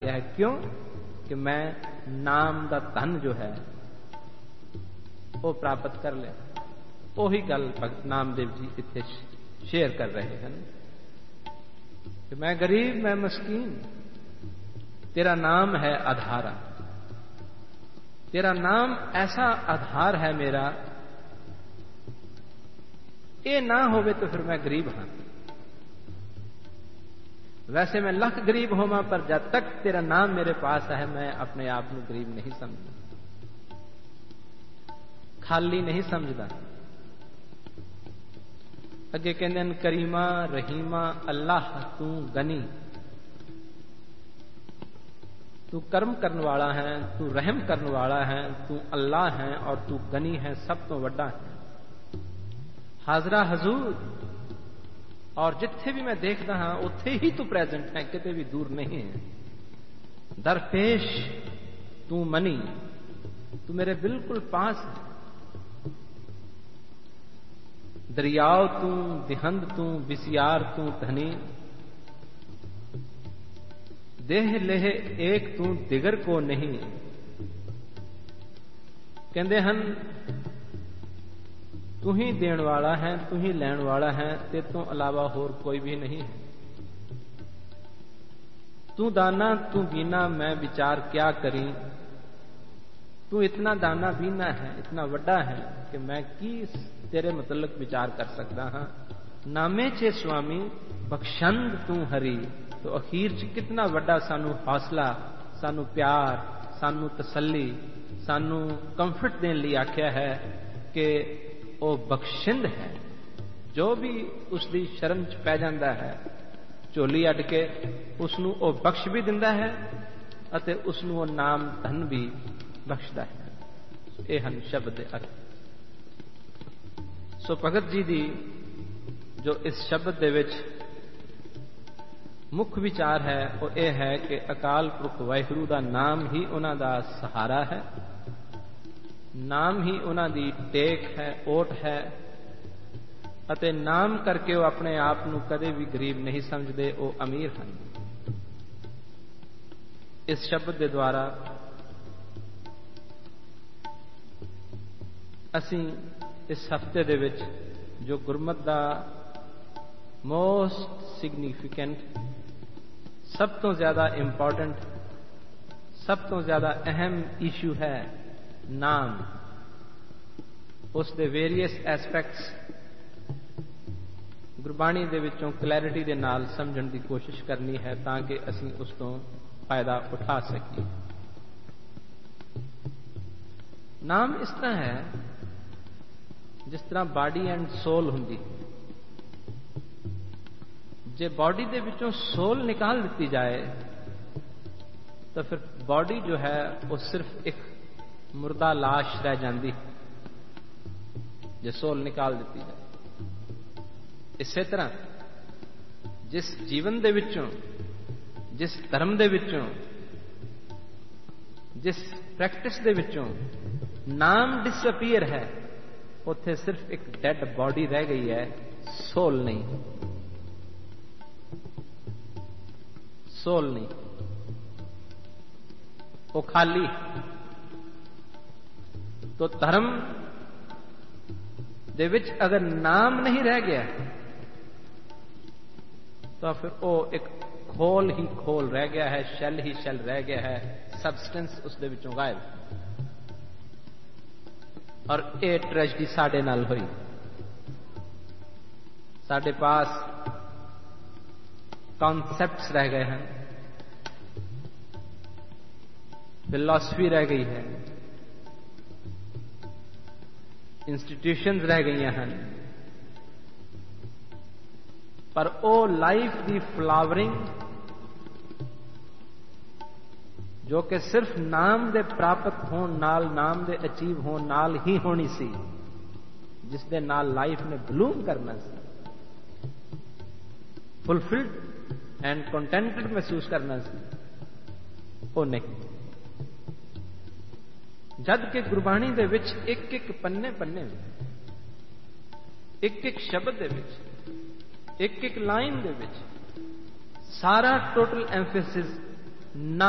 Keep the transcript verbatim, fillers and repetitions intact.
है। क्यों कि मैं नाम दा धन जो है वो प्राप्त कर लिया। ਉਹੀ ਗੱਲ ਭਗਤ ਨਾਮਦੇਵ जी इत्थे शेयर कर रहे हैं कि मैं गरीब, मैं मस्कीन, तेरा नाम है आधारा। तेरा नाम ऐसा आधार है मेरा, ये ना होवे तो फिर मैं गरीब हाँ। वैसे मैं लख गरीब होवा, पर जब तक तेरा नाम मेरे पास है मैं अपने आप को गरीब नहीं समझदा, खाली नहीं समझदा। अगे कहते करीमा रहीमा अल्लाह तू गनी, तू कर्म करने वाला है, तू रहम करने वाला है, तू अल्लाह है और तू गनी है, सब तो वड्डा है। हाजरा हजूर, और जिथे भी मैं देखता हाँ उथे ही तू प्रेजेंट है, किते भी दूर नहीं है। दरपेश तू मनी, तू मेरे बिल्कुल पास है। दरियाव तू दिहंद तू बिसियार तू धनी, देह लेह एक तू दिगर को नहीं। कहते हैं तू ही देण वाला है, तू ही लैण वाला है, ते तो अलावा होर कोई भी नहीं है। तू दाना तू बीना मैं विचार क्या करी, तू इतना दाना बीना है, इतना वड्डा है कि मैं की तेरे मतलब विचार कर सकता हाँ। नामे चे स्वामी बख्शंद तू हरी, तो अखीर च कितना वड्डा सानू हौसला, सानू प्यार, सानू तसल्ली, सानू कंफर्ट देने लिए आख्या है कि वो बख्शिंद है। जो भी उसकी शरण च पै जाता है, झोली अड के उसनू वो बख्श भी दिंदा है अते उसनू वो नाम धन भी बख्शदा है। ये हन शब्द अर्थ। सो भगत जी दी जो इस शब्द दे विच मुख विचार है वो ये है कि अकाल पुरख वाहिगुरू दा नाम ही उन्हां दा सहारा है, नाम ही उन्हां दी टेक है, ओट है, अते नाम करके वो अपने आप नू कदे भी गरीब नहीं समझते, वो अमीर हैं। इस शब्द के द्वारा असी इस हफ्ते दे विच जो गुरमत दा मोस्ट सिग्निफिकेंट, सब तो ज्यादा इंपॉर्टेंट, सब तो ज्यादा अहम इशू है नाम, उस दे वेरीयस एस्पेक्ट्स गुरबाणी दे विचों क्लैरिटी दे नाल समझण दी कोशिश करनी है ताकि असी उस तो फायदा उठा सकीए। नाम इस तरह है जिस तरह बॉडी एंड सोल हुंदी। जे बॉडी दे विचों सोल निकाल दी जाए तो फिर बॉडी जो है वो सिर्फ एक मुर्दा लाश रह जाती, जे सोल निकाल दी जाए। इसे तरह जिस जीवन दे विचों, जिस धर्म दे विचों, जिस प्रैक्टिस दे विचों नाम डिसअपीयर है, उत्थे सिर्फ एक डेड बॉडी रह गई है, सोल नहीं, सोल नहीं, वो खाली। तो धर्म दे विच अगर नाम नहीं रह गया तो फिर वो एक खोल ही खोल रह गया है, शैल ही शैल रह गया है, सबस्टेंस उस दे विचों गायब। और ये ट्रेजिडी साडे नाल हुई। साडे पास कॉन्सेप्ट्स रह गए हैं, फिलॉसफी रह गई है, इंस्टीट्यूशंस रह गई हैं, पर ओ लाइफ दी फ्लावरिंग जो कि सिर्फ नाम दे प्राप्त होने नाल, नाम दे अचीव होने नाल ही होनी सी, जिस दे नाल लाइफ ने ब्लूम करना सी, फुलफिल्ड एंड कंटेंटेड महसूस करना सी, वो नहीं। जद के गुरबाणी दे विच एक एक पन्ने पन्ने एक एक शब्द दे विच एक एक लाइन दे विच सारा टोटल एम्फेसिस